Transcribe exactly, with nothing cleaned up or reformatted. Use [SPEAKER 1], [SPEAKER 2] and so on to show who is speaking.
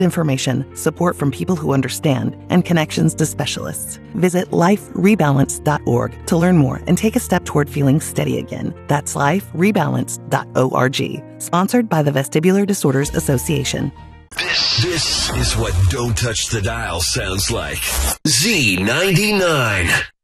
[SPEAKER 1] information, support from people who understand, and connections to specialists. Visit life rebalance dot org to learn more and take a step toward feeling steady again. That's life rebalance dot org. Sponsored by the Vestibular Disorders Association.
[SPEAKER 2] This, this is what Don't Touch the Dial sounds like. Z ninety-nine.